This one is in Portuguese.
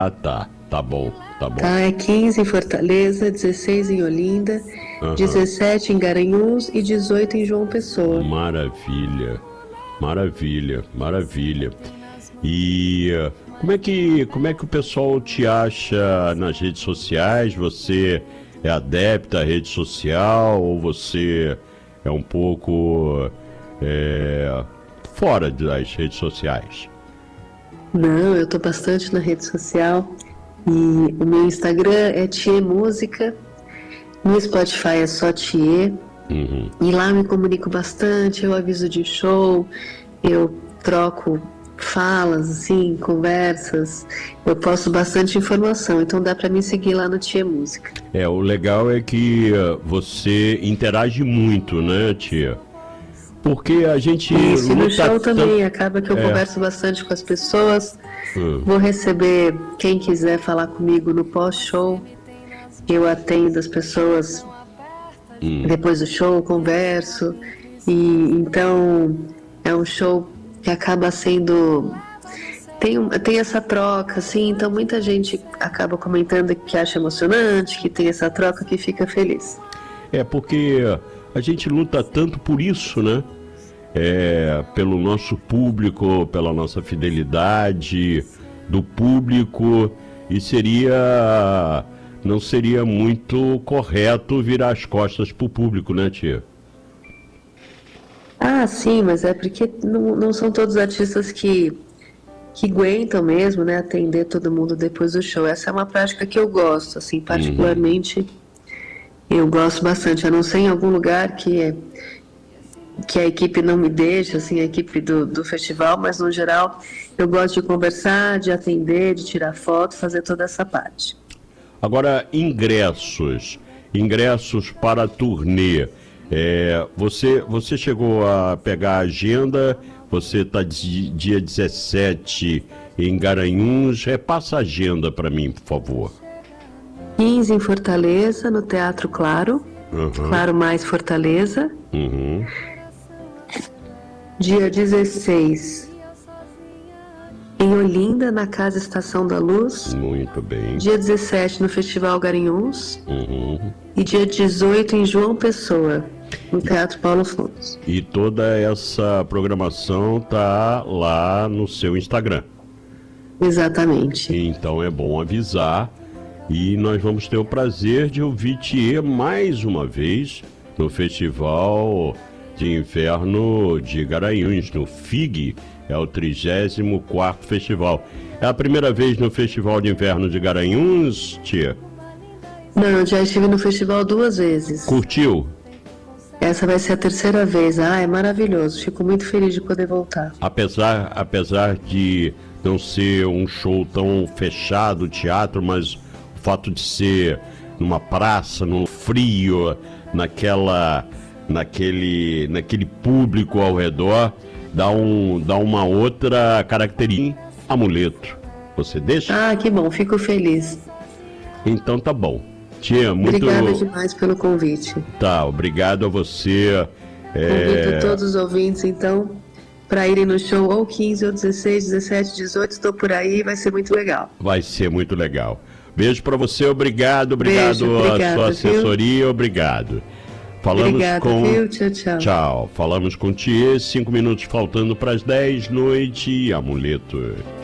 Ah, tá. Tá bom, tá bom. Tá? É 15 em Fortaleza, 16 em Olinda, Aham. 17 em Garanhuns e 18 em João Pessoa. Maravilha, maravilha, maravilha. E como é que o pessoal te acha nas redes sociais? Você é adepta à rede social ou você é um pouco fora das redes sociais? Não, eu tô bastante na rede social e o meu Instagram é Thier Música, no Spotify é só Thier. Uhum. E lá eu me comunico bastante, eu aviso de show, eu troco falas, assim, conversas, eu posto bastante informação, então dá pra me seguir lá no Tia Música. O legal é que você interage muito, né, tia? Porque a gente Isso, e no luta show tanto. também, acaba que eu converso bastante com as pessoas, Hum. vou receber quem quiser falar comigo no pós-show, eu atendo as pessoas depois do show, converso, e então é um show que acaba sendo tem essa troca, assim, então muita gente acaba comentando que acha emocionante, que tem essa troca, que fica feliz. Porque a gente luta tanto por isso, né? Pelo nosso público, pela nossa fidelidade do público, e não seria muito correto virar as costas pro público, né, tia? Ah, sim, mas é porque não são todos artistas que aguentam mesmo, né, atender todo mundo depois do show. Essa é uma prática que eu gosto, assim, particularmente, eu gosto bastante, a não ser em algum lugar que a equipe não me deixa, assim, a equipe do festival, mas no geral eu gosto de conversar, de atender, de tirar foto, fazer toda essa parte. Agora, ingressos para a turnê. Você chegou a pegar a agenda, você está dia 17 em Garanhuns. Repassa a agenda para mim, por favor. 15 em Fortaleza, no Teatro Claro, Claro Mais Fortaleza. Uhum. Dia 16 em Olinda, na Casa Estação da Luz. Muito bem. Dia 17 no Festival Garanhuns. Uhum. E dia 18 em João Pessoa, no Teatro Paulo Fontes. E toda essa programação tá lá no seu Instagram. Exatamente. Então é bom avisar. E nós vamos ter o prazer de ouvir Thier mais uma vez no Festival de Inverno de Garanhuns, no FIG. É o 34º festival. É a primeira vez no Festival de Inverno de Garanhuns, tia? Não, já estive no festival 2 vezes. Curtiu? Essa vai ser a 3ª vez. Ah, é maravilhoso. Fico muito feliz de poder voltar. Apesar de não ser um show tão fechado, teatro, mas o fato de ser numa praça, no frio, naquele público ao redor, dá uma outra característica. Amuleto. Você deixa? Ah, que bom. Fico feliz. Então tá bom. Tia, muito... Obrigada demais pelo convite. Tá, obrigado a você. Convido todos os ouvintes, então, para irem no show ou 15, ou 16, 17, 18. Estou por aí, vai ser muito legal. Vai ser muito legal. Beijo para você, obrigado Beijo, a sua assessoria, obrigado. Falamos Obrigada, viu? Tchau, tchau. Tchau. Falamos com Thier, 5 minutos faltando para as 10, noite, Amuleto.